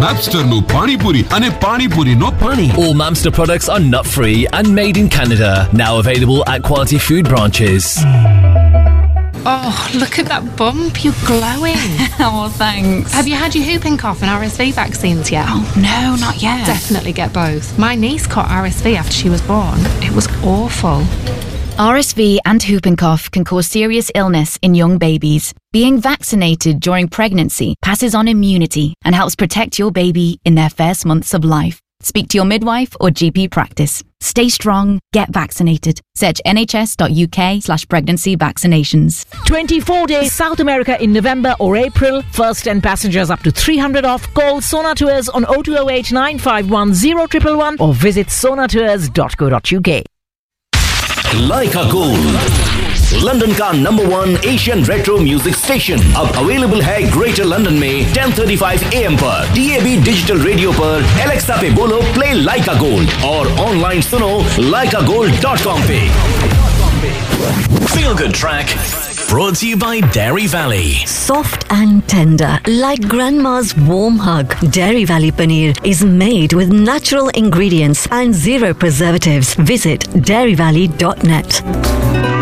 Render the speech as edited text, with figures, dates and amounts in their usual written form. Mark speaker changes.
Speaker 1: Mapster Pani Puri and Pani Puri no Pani.
Speaker 2: All Mamster products are nut-free and made in Canada. Now available at quality food branches.
Speaker 3: Oh, look at that bump. You're glowing.
Speaker 4: Oh, thanks.
Speaker 3: Have you had your whooping cough and RSV vaccines yet?
Speaker 4: Oh, no, not yet.
Speaker 3: Definitely get both. My niece caught RSV after she was born. It was awful.
Speaker 5: RSV and whooping cough can cause serious illness in young babies. Being vaccinated during pregnancy passes on immunity and helps protect your baby in their first months of life. Speak to your midwife or GP practice. Stay strong, get vaccinated. Search nhs.uk/pregnancy vaccinations.
Speaker 6: 24 days South America in November or April. First 10 passengers up to 300 off. Call Sona Tours on 0208 951 0111 or visit sonatours.co.uk.
Speaker 7: Leica Gold, London का number 1 Asian retro music station अब available है greater London में 10:35 AM पर DAB digital radio पर Alexa पे बोलो play लाइका gold और online सुनो laikagold.com पे.
Speaker 2: Feel Good Track. Brought to you by Dairy Valley.
Speaker 8: Soft and tender, like grandma's warm hug. Dairy Valley Paneer is made with natural ingredients and zero preservatives. Visit dairyvalley.net.